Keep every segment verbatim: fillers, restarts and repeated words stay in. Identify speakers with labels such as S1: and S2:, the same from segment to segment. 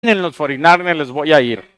S1: en los cuarenta y nueve les voy a ir.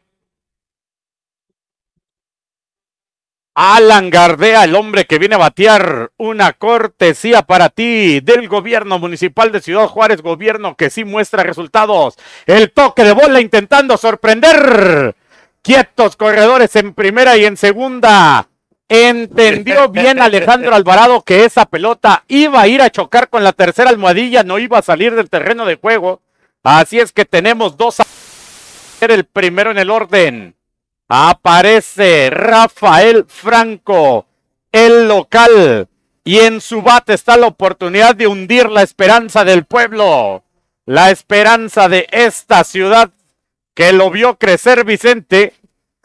S1: Alan Gardea, el hombre que viene a batear, una cortesía para ti del gobierno municipal de Ciudad Juárez, gobierno que sí muestra resultados. El toque de bola intentando sorprender. Quietos corredores en primera y en segunda. Entendió bien Alejandro Alvarado que esa pelota iba a ir a chocar con la tercera almohadilla, no iba a salir del terreno de juego. Así es que tenemos dos a el primero en el orden. Aparece Rafael Franco, el local, y en su bate está la oportunidad de hundir la esperanza del pueblo, la esperanza de esta ciudad que lo vio crecer. Vicente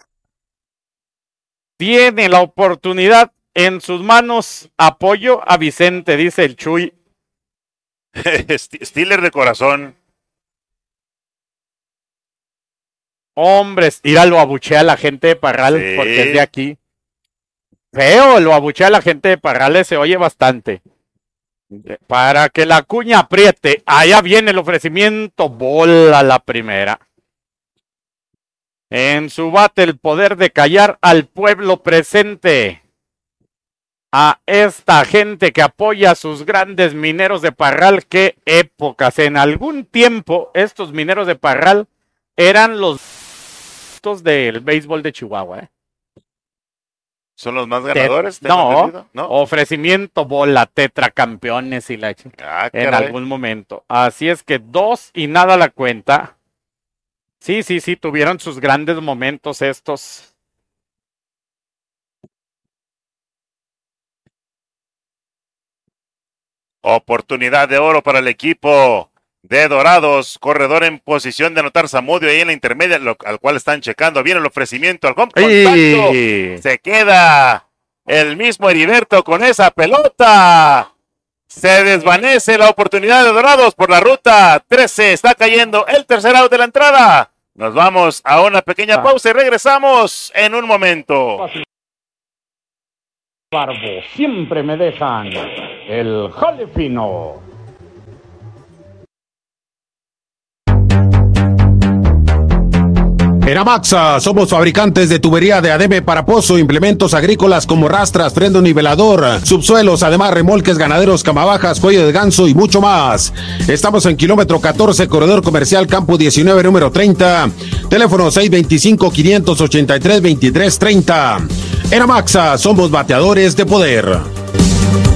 S1: tiene la oportunidad en sus manos. Apoyo a Vicente, dice el Chuy.
S2: Steeler de corazón.
S1: Hombres, ir a lo abuchea a la gente de Parral, sí, porque es de aquí. Feo, lo abuchea a la gente de Parral, se oye bastante. Para que la cuña apriete, allá viene el ofrecimiento, bola la primera. En su bate el poder de callar al pueblo presente. A esta gente que apoya a sus grandes mineros de Parral, qué épocas. En algún tiempo, estos mineros de Parral eran los del béisbol de Chihuahua, ¿eh?
S2: ¿Son los más ganadores?
S1: Te, no, no, ofrecimiento, bola, tetracampeones y la ah, en algún momento. Así es que dos y nada la cuenta. Sí, sí, sí, tuvieron sus grandes momentos estos.
S2: Oportunidad de oro para el equipo de Dorados, corredor en posición de anotar Zamudio ahí en la intermedia, lo, al cual están checando bien el ofrecimiento al contacto. ¡Ay! Se queda el mismo Heriberto con esa pelota. Se desvanece la oportunidad de Dorados por la ruta trece. Está cayendo el tercer out de la entrada. Nos vamos a una pequeña pausa y regresamos en un momento.
S1: Barbo, siempre me dejan el jale fino.
S3: En Amaxa somos fabricantes de tubería de adebe para pozo, implementos agrícolas como rastras, freno nivelador, subsuelos, además remolques ganaderos, camabajas, cuello de ganso y mucho más. Estamos en kilómetro catorce, corredor comercial Campo diecinueve, número treinta. Teléfono seis veinticinco, quinientos ochenta y tres, veintitrés treinta. En Amaxa somos bateadores de poder.